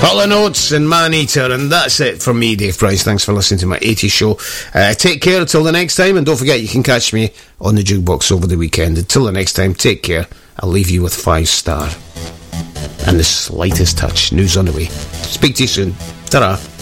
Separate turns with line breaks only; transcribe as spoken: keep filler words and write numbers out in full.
Hall and Oates and Man Eater, and that's it from me, Dave Price. Thanks for listening to my eighties show. Uh, take care until the next time, and don't forget you can catch me on the Jukebox over the weekend. Until the next time, take care. I'll leave you with Five Star and the Slightest Touch. News on the way. Speak to you soon. Ta-ra.